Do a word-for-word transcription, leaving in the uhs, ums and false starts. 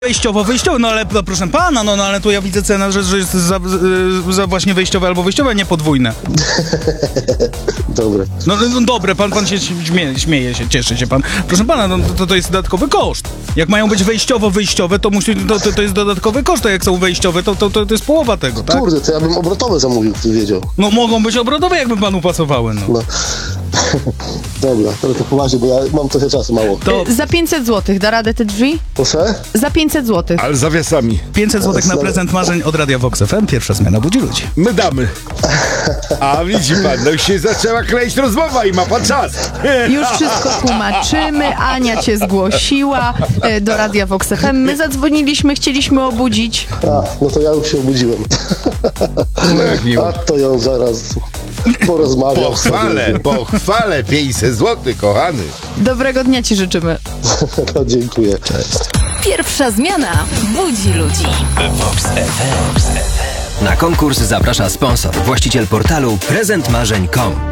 Wejściowo, wejściowe, no ale no, proszę pana, no, no ale tu ja widzę cenę, że, że jest za, za właśnie wejściowe albo wejściowe, a nie podwójne. Dobre. No, no dobre, pan, pan się śmieje, śmieje się, cieszy się pan. Proszę pana, no to, to jest dodatkowy koszt. Jak mają być wejściowo-wyjściowe, to musi, to, to, to jest dodatkowy koszt, a jak są wejściowe, to, to, to, to jest połowa tego, tak? Kurde, to ja bym obrotowe zamówił, ty wiedział. No mogą być obrotowe, jakby panu pasowały, no. No. Dobra, ale to poważnie, bo ja mam trochę czasu mało. To Za pięćset złotych da radę te drzwi? Proszę? Za pięćset złotych. Ale z zawiasami. pięćset złotych na prezent marzeń od Radia Vox F M, pierwsza zmiana budzi ludzi. My damy. A widzi pan, no już się zaczęła kleić rozmowa i ma pan czas. Już wszystko tłumaczymy. Ania cię zgłosiła e, do Radia Vox F M. My zadzwoniliśmy, chcieliśmy obudzić. A, no to ja już się obudziłem. No jak miło. A to ją zaraz porozmawiam. Pochwalę, pochwalę, pięćset złotych, kochany. Dobrego dnia ci życzymy. No, dziękuję. Cześć. Pierwsza zmiana budzi ludzi. Vox F M. Na konkurs zaprasza sponsor, właściciel portalu prezent marzeń kropka com.